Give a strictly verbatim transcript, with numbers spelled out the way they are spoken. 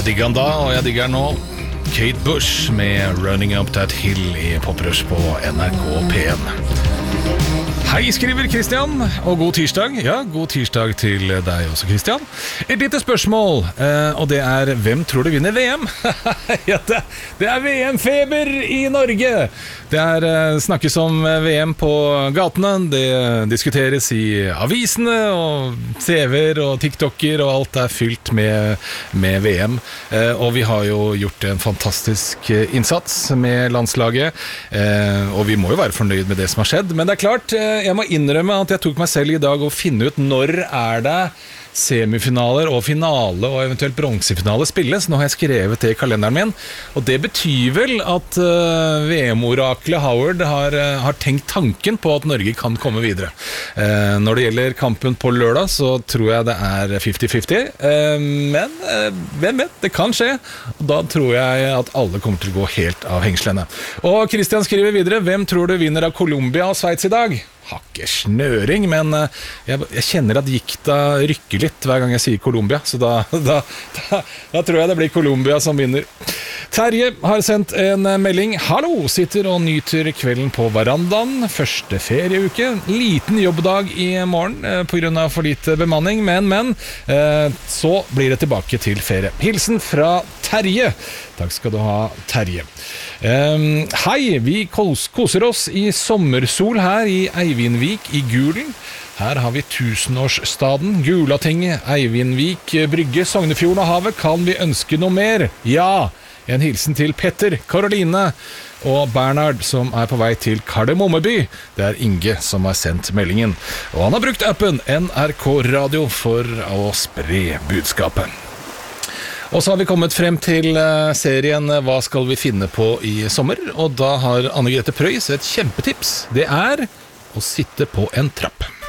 Jeg digger han da, og jeg digger han nå. Kate Bush med Running Up That Hill i Poprush på N R K P en. Hei, skriver Kristian, og god tirsdag. Ja, god tirsdag til deg også, Kristian. Et lite spørsmål, og det er, hvem tror du vinner V M? Ja, det, det er V M-feber i Norge. Det er snakkes om V M på gatene, det diskuteres i avisene, og T V-er og TikToker, og alt er fylt med, med V M. Og vi har jo gjort en fantastisk innsats med landslaget, og vi må jo være fornøyd med det som har skjedd. Men det er klart, jeg må innrømme at jeg tok meg selv i dag å finne ut når er det semifinaler og finale og eventuelt bronsefinale spilles. Nå har jeg skrevet det i kalenderen min, og det betyr vel at uh, V M-oraklet Howard har, uh, har tenkt tanken på at Norge kan komme videre. Uh, når det gjelder kampen på lørdag, så tror jeg det er femti femti, uh, men uh, hvem vet, det kan skje, og da tror jeg at alle kommer til å gå helt av hengslene. Og Kristian skriver videre, hvem tror du vinner av Colombia og Schweiz i dag? Har ikke snøring, men jeg, jeg kjenner at gikta rykker litt hver gang jeg sier Colombia, så da, da, da, da tror jeg det blir Colombia som vinner. Terje har sendt en melding. Hallo, sitter og nyter kvelden på verandaen. Første ferieuke. Liten jobbdag i morgen eh, på grunn av for lite bemanning, men, men eh, så blir det tilbake til ferie. Hilsen fra Terje. Takk skal du ha, Terje. Um, hei, vi kos- koser oss i sommersol her i Eivindvik i Gulen. Her har vi tusenårsstaden, Gulatinget, Eivindvik, Brygge, Sognefjorden og havet. Kan vi ønske noe mer? Ja! En hilsen til Petter, Karoline og Bernhard som er på vei til Kardemommeby. Det er Inge som har sendt meldingen. Og han har brukt appen N R K Radio for å spre budskapet. Og så har vi kommet frem til serien Hva skal vi finne på i sommer? Og da har Anne Grete Preus et kjempetips. Det er å sitte på en trapp.